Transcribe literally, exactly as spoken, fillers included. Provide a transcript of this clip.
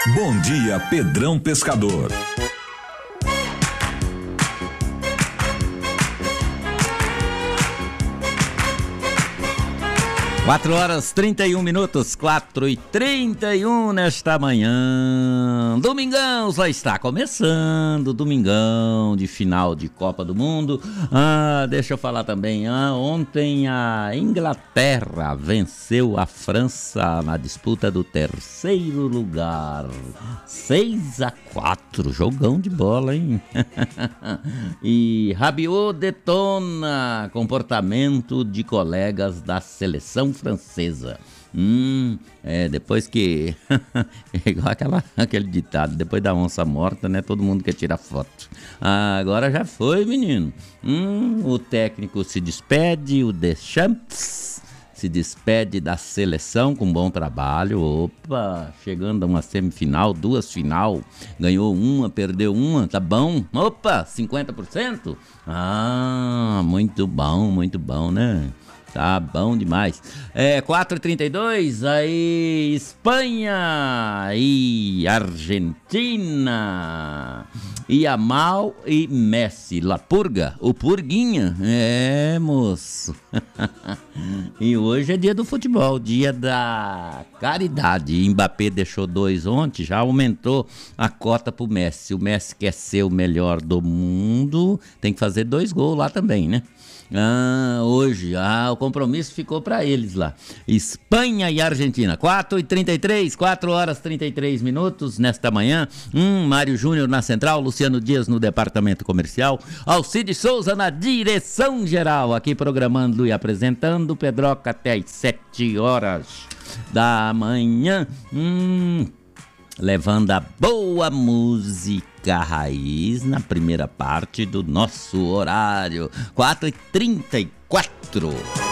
Bom dia, Pedrão Pescador. Quatro horas trinta e um minutos, quatro e trinta e um nesta manhã. Domingão já está começando, domingão de final de Copa do Mundo. Ah, deixa eu falar também, ah, ontem a Inglaterra venceu a França na disputa do terceiro lugar. seis a quatro, jogão de bola, hein? E Rabiot detona comportamento de colegas da seleção francesa. Hum, é, depois que... é igual aquela, aquele ditado, depois da onça morta, né? Todo mundo quer tirar foto. Ah, agora já foi, menino. Hum, o técnico se despede, o Deschamps se despede da seleção com bom trabalho. Opa, chegando a uma semifinal, duas final, ganhou uma, perdeu uma, tá bom? Opa, cinquenta por cento? Ah, muito bom, muito bom, né? Tá bom demais. É, quatro e trinta e dois, aí Espanha e Argentina. Yamal e Messi. La Purga, o Purguinha. É, moço. E hoje é dia do futebol, dia da caridade. Mbappé deixou dois ontem, já aumentou a cota pro Messi. O Messi quer ser o melhor do mundo, tem que fazer dois gols lá também, né? Ah, hoje, ah, o compromisso ficou para eles lá. Espanha e Argentina. quatro e trinta e três, quatro horas e trinta e três minutos nesta manhã. Hum, Mário Júnior na central, Luciano Dias no departamento comercial, Alcides Souza na direção geral, aqui programando e apresentando Pedroca até às sete horas da manhã. Hum, levando a boa música raiz na primeira parte do nosso horário. quatro e trinta e quatro.